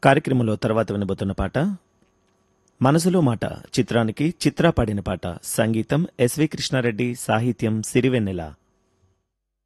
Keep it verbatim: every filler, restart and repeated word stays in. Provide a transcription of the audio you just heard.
కార్యక్రమంలో తర్వాత వినబోతున్న పాట మనసులో మాట చిత్రానికి చిత్ర పాడిన పాట. సంగీతం ఎస్వి కృష్ణారెడ్డి, సాహిత్యం సిరివెన్నెల.